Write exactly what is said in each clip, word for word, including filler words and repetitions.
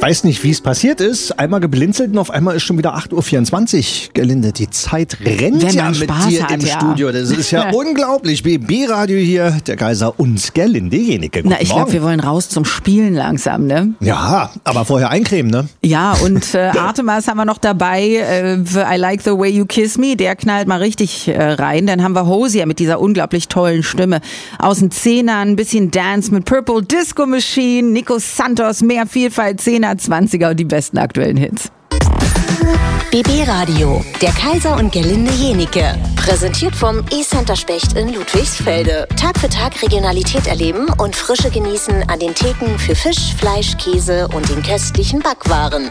Weiß nicht, wie es passiert ist. Einmal geblinzelt und auf einmal ist schon wieder acht Uhr vierundzwanzig. Gerlinde, die Zeit rennt Wenn ja man mit Spaß dir hat, im ja. Studio. Das ist ja unglaublich. B B-Radio hier, der Kaiser und Gerlinde Jenike. Guten Na, ich glaube, wir wollen raus zum Spielen langsam, ne? Ja, aber vorher eincremen, ne? Ja, und äh, Artemas haben wir noch dabei. Äh, für I Like the Way You Kiss Me, der knallt mal richtig äh, rein. Dann haben wir Hosier mit dieser unglaublich tollen Stimme. Aus den Zehnern, ein bisschen Dance mit Purple Disco Machine, Nico Santos, mehr Vielfalt, Zehner, Zwanziger und die besten aktuellen Hits. B B-Radio, der Kaiser und Gerlinde Jenike. Präsentiert vom E-Center Specht in Ludwigsfelde. Tag für Tag Regionalität erleben und Frische genießen an den Theken für Fisch, Fleisch, Käse und den köstlichen Backwaren.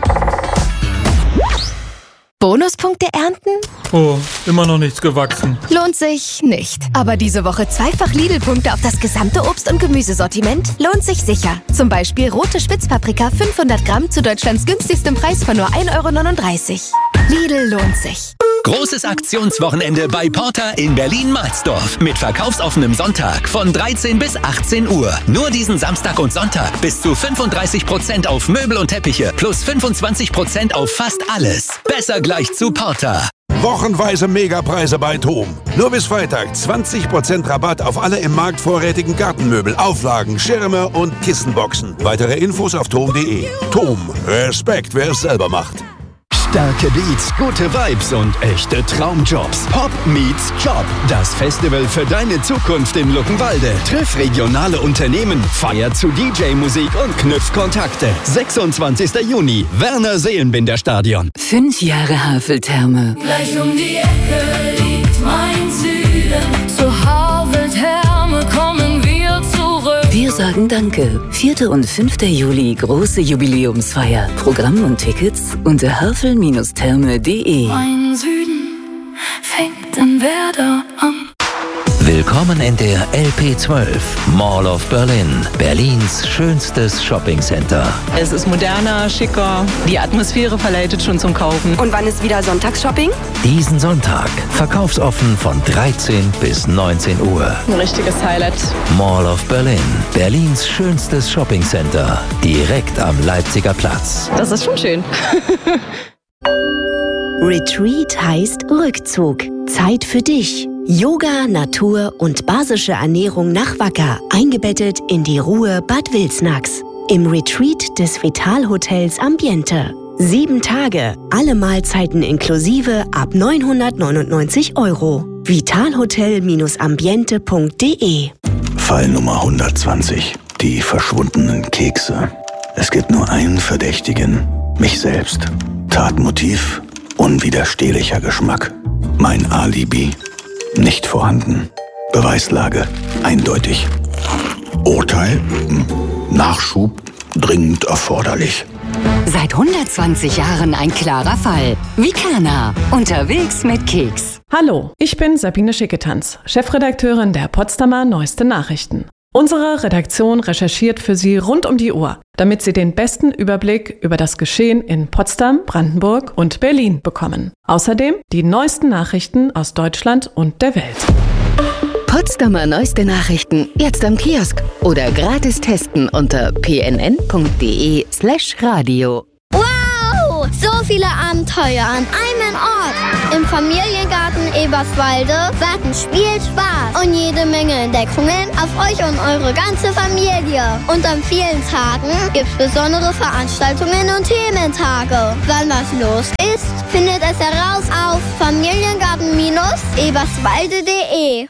Bonuspunkte ernten? Oh, immer noch nichts gewachsen. Lohnt sich nicht. Aber diese Woche zweifach Lidl-Punkte auf das gesamte Obst- und Gemüsesortiment lohnt sich sicher. Zum Beispiel rote Spitzpaprika fünfhundert Gramm zu Deutschlands günstigstem Preis von nur ein Euro neununddreißig. Lidl lohnt sich. Großes Aktionswochenende bei Porter in Berlin-Marsdorf mit verkaufsoffenem Sonntag von dreizehn bis achtzehn Uhr. Nur diesen Samstag und Sonntag bis zu fünfunddreißig Prozent auf Möbel und Teppiche plus fünfundzwanzig Prozent auf fast alles. Besser gleich zu Porter. Wochenweise Megapreise bei Tom. Nur bis Freitag zwanzig Prozent Rabatt auf alle im Markt vorrätigen Gartenmöbel, Auflagen, Schirme und Kissenboxen. Weitere Infos auf tom punkt de. Tom, Respekt, wer es selber macht. Starke Beats, gute Vibes und echte Traumjobs. Pop meets Job. Das Festival für deine Zukunft in Luckenwalde. Triff regionale Unternehmen, feier zu D J-Musik und knüpf Kontakte. sechsundzwanzigster Juni, Werner Seelenbinder Stadion. Fünf Jahre Haveltherme. Gleich um die Ecke liegt mein Süden. Zur Haveltherme kommen wir zurück. Wir sagen Danke. vierter und fünfter Juli, große Jubiläumsfeier. Programm und Tickets unter havel Therme punkt de. Mein Süden fängt in Werder an. Willkommen in der L P zwölf, Mall of Berlin, Berlins schönstes Shoppingcenter. Es ist moderner, schicker, die Atmosphäre verleitet schon zum Kaufen. Und wann ist wieder Sonntagsshopping? Diesen Sonntag, verkaufsoffen von dreizehn bis neunzehn Uhr. Ein richtiges Highlight. Mall of Berlin, Berlins schönstes Shoppingcenter, direkt am Leipziger Platz. Das ist schon schön. Retreat heißt Rückzug. Zeit für dich. Yoga, Natur und basische Ernährung nach Wacker, eingebettet in die Ruhe Bad Wilsnax. Im Retreat des Vital-Hotels Ambiente. Sieben Tage, alle Mahlzeiten inklusive ab neunhundertneunundneunzig Euro. vitalhotel ambiente punkt de. Fall Nummer hundertzwanzig. Die verschwundenen Kekse. Es gibt nur einen Verdächtigen. Mich selbst. Tatmotiv. Unwiderstehlicher Geschmack. Mein Alibi. Nicht vorhanden. Beweislage. Eindeutig. Urteil. Nachschub. Dringend erforderlich. Seit hundertzwanzig Jahren ein klarer Fall. Vikana. Unterwegs mit Keks. Hallo, ich bin Sabine Schicketanz, Chefredakteurin der Potsdamer Neueste Nachrichten. Unsere Redaktion recherchiert für Sie rund um die Uhr, damit Sie den besten Überblick über das Geschehen in Potsdam, Brandenburg und Berlin bekommen. Außerdem die neuesten Nachrichten aus Deutschland und der Welt. Potsdamer Neueste Nachrichten jetzt am Kiosk oder gratis testen unter p n n punkt de slash radio. Wow! So viele Abenteuer an einem Ort. Im Familiengarten Eberswalde warten Spiel, Spaß und jede Menge Entdeckungen auf euch und eure ganze Familie. Und an vielen Tagen gibt's besondere Veranstaltungen und Thementage. Wann was los ist, findet es heraus auf familiengarten eberswalde punkt de.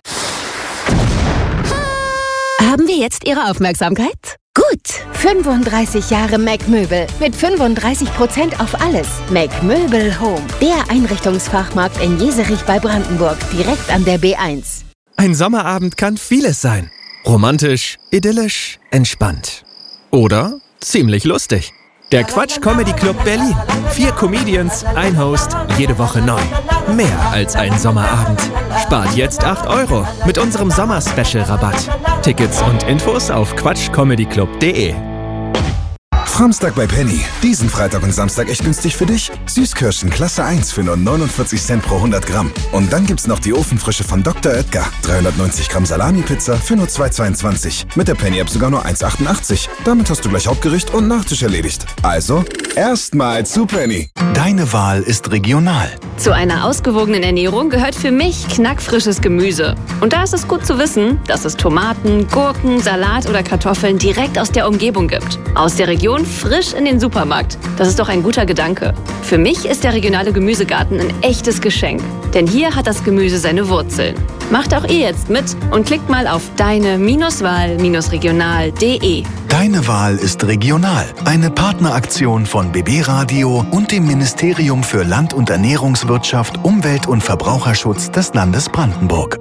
Haben wir jetzt Ihre Aufmerksamkeit? Gut, fünfunddreißig Jahre Mac Möbel mit fünfunddreißig Prozent auf alles. Mac Möbel Home, der Einrichtungsfachmarkt in Jeserich bei Brandenburg, direkt an der B eins. Ein Sommerabend kann vieles sein. Romantisch, idyllisch, entspannt. Oder ziemlich lustig. Der Quatsch Comedy Club Berlin. Vier Comedians, ein Host, jede Woche neu. Mehr als ein Sommerabend. Spart jetzt acht Euro mit unserem Sommer-Special-Rabatt. Tickets und Infos auf quatsch comedy club punkt de. Samstag bei Penny. Diesen Freitag und Samstag echt günstig für dich. Süßkirschen Klasse eins für nur neunundvierzig Cent pro hundert Gramm. Und dann gibt's noch die Ofenfrische von Doktor Oetker. dreihundertneunzig Gramm Salami-Pizza für nur zwei Euro zweiundzwanzig. Mit der Penny-App sogar nur eins Euro achtundachtzig. Damit hast du gleich Hauptgericht und Nachtisch erledigt. Also, erstmal zu Penny. Deine Wahl ist regional. Zu einer ausgewogenen Ernährung gehört für mich knackfrisches Gemüse. Und da ist es gut zu wissen, dass es Tomaten, Gurken, Salat oder Kartoffeln direkt aus der Umgebung gibt. Aus der Region frisch in den Supermarkt. Das ist doch ein guter Gedanke. Für mich ist der regionale Gemüsegarten ein echtes Geschenk. Denn hier hat das Gemüse seine Wurzeln. Macht auch ihr jetzt mit und klickt mal auf deine-wahl-regional punkt de. Deine Wahl ist regional. Eine Partneraktion von B B Radio und dem Ministerium für Land- und Ernährungswirtschaft, Umwelt- und Verbraucherschutz des Landes Brandenburg.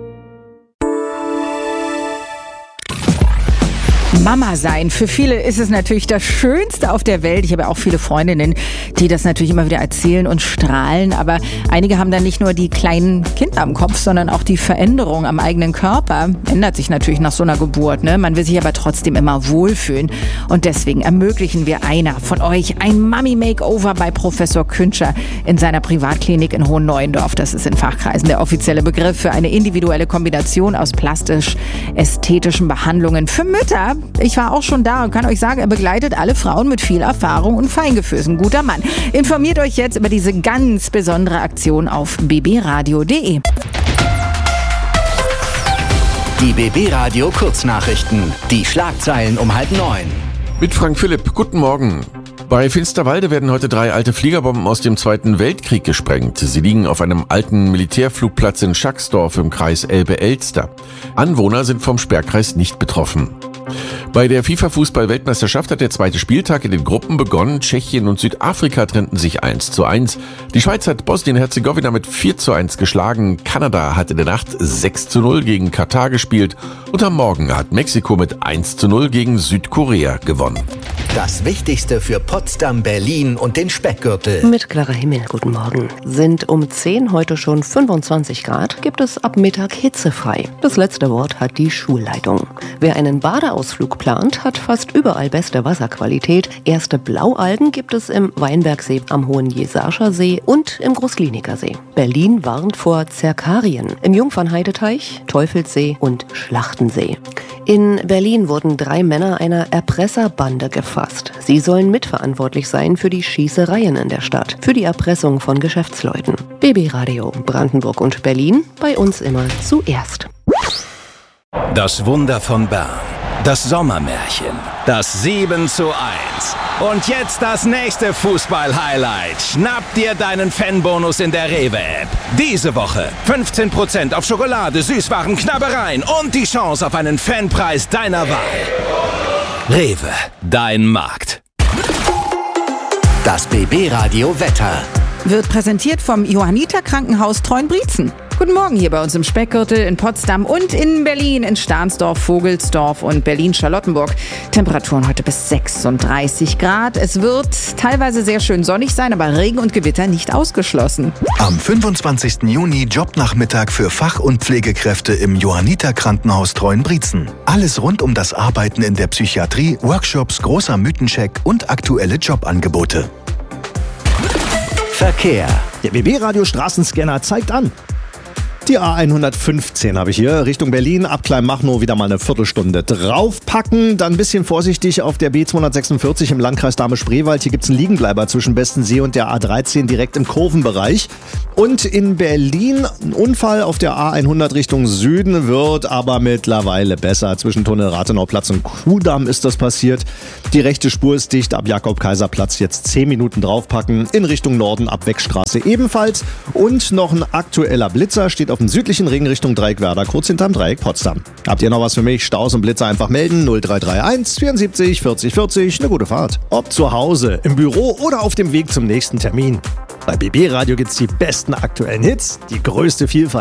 Mama sein. Für viele ist es natürlich das Schönste auf der Welt. Ich habe ja auch viele Freundinnen, die das natürlich immer wieder erzählen und strahlen. Aber einige haben dann nicht nur die kleinen Kinder am Kopf, sondern auch die Veränderung am eigenen Körper. Ändert sich natürlich nach so einer Geburt, ne? Man will sich aber trotzdem immer wohlfühlen. Und deswegen ermöglichen wir einer von euch ein Mummy-Makeover bei Professor Küntscher in seiner Privatklinik in Hohenneuendorf. Das ist in Fachkreisen der offizielle Begriff für eine individuelle Kombination aus plastisch-ästhetischen Behandlungen für Mütter. Ich war auch schon da und kann euch sagen, er begleitet alle Frauen mit viel Erfahrung und Feingefühl. Ist ein guter Mann. Informiert euch jetzt über diese ganz besondere Aktion auf b b radio punkt de. Die B B Radio Kurznachrichten. Die Schlagzeilen um halb neun. Mit Frank Philipp. Guten Morgen. Bei Finsterwalde werden heute drei alte Fliegerbomben aus dem Zweiten Weltkrieg gesprengt. Sie liegen auf einem alten Militärflugplatz in Schacksdorf im Kreis Elbe-Elster. Anwohner sind vom Sperrkreis nicht betroffen. Bei der FIFA-Fußball-Weltmeisterschaft hat der zweite Spieltag in den Gruppen begonnen. Tschechien und Südafrika trennten sich eins zu eins. Die Schweiz hat Bosnien-Herzegowina mit vier zu eins geschlagen. Kanada hat in der Nacht sechs zu null gegen Katar gespielt. Und am Morgen hat Mexiko mit eins zu null gegen Südkorea gewonnen. Das Wichtigste für Potsdam, Berlin und den Speckgürtel. Mit klarer Himmel, guten Morgen. Sind um zehn heute schon fünfundzwanzig Grad, gibt es ab Mittag hitzefrei. Das letzte Wort hat die Schulleitung. Wer einen Badeausflug plant, hat fast überall beste Wasserqualität. Erste Blaualgen gibt es im Weinbergsee, am Hohen Jesarscher See und im Großkliniker See. Berlin warnt vor Zerkarien im Jungfernheideteich, Teufelssee und Schlachtensee. In Berlin wurden drei Männer einer Erpresserbande gefasst. Sie sollen mitverantwortlich sein für die Schießereien in der Stadt, für die Erpressung von Geschäftsleuten. B B Radio, Brandenburg und Berlin, bei uns immer zuerst. Das Wunder von Bern. Das Sommermärchen. Das sieben zu eins. Und jetzt das nächste Fußball-Highlight. Schnapp dir deinen Fanbonus in der Rewe-App. Diese Woche fünfzehn Prozent auf Schokolade, Süßwaren, Knabbereien und die Chance auf einen Fanpreis deiner Wahl. Rewe, dein Markt. Das B B-Radio Wetter. Wird präsentiert vom Johanniter Krankenhaus Treuenbrietzen. Guten Morgen hier bei uns im Speckgürtel in Potsdam und in Berlin, in Stahnsdorf, Vogelsdorf und Berlin-Charlottenburg. Temperaturen heute bis sechsunddreißig Grad. Es wird teilweise sehr schön sonnig sein, aber Regen und Gewitter nicht ausgeschlossen. Am fünfundzwanzigsten Juni Jobnachmittag für Fach- und Pflegekräfte im Johanniter Krankenhaus Treuenbrietzen. Alles rund um das Arbeiten in der Psychiatrie, Workshops, großer Mythencheck und aktuelle Jobangebote. Verkehr. Der B B-Radio Straßenscanner zeigt an. Die A hundertfünfzehn habe ich hier, Richtung Berlin, ab Kleinmachnow wieder mal eine Viertelstunde draufpacken. Dann ein bisschen vorsichtig auf der B zweihundertsechsundvierzig im Landkreis Dahme-Spreewald. Hier gibt es einen Liegenbleiber zwischen Bestensee und der A dreizehn direkt im Kurvenbereich. Und in Berlin ein Unfall auf der A hundert Richtung Süden, wird aber mittlerweile besser. Zwischen Tunnel Rathenauplatz und Kudamm ist das passiert. Die rechte Spur ist dicht, ab Jakob-Kaiser-Platz jetzt zehn Minuten draufpacken. In Richtung Norden ab Weckstraße ebenfalls. Und noch ein aktueller Blitzer steht auf dem südlichen Ring Richtung Dreieckwerder, kurz hinterm Dreieck Potsdam. Habt ihr noch was für mich? Staus und Blitzer einfach melden. null drei drei eins vierundsiebzig vierzig vierzig. Eine gute Fahrt. Ob zu Hause, im Büro oder auf dem Weg zum nächsten Termin. Bei B B Radio gibt's die besten aktuellen Hits, die größte Vielfalt.